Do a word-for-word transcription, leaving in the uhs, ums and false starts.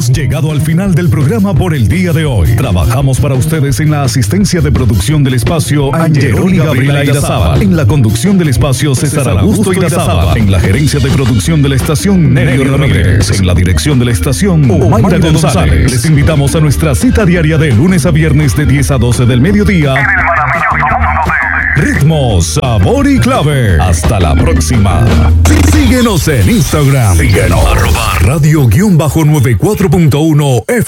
llegado al final del programa por el día de hoy. Trabajamos para ustedes en la asistencia de producción del espacio Angeloni Gabriela Irazábal. En la conducción del espacio César Augusto Irazábal. En la gerencia de producción de la estación Nerio Ramírez. En la dirección de la estación Omaira González. Les invitamos a nuestra cita diaria de lunes a viernes de diez a doce del mediodía. En el maravilloso mundo de Ritmo, Sabor y Clave. Hasta la próxima. Síguenos en Instagram. Síguenos. Arroba radio guión bajo noventa y cuatro punto uno F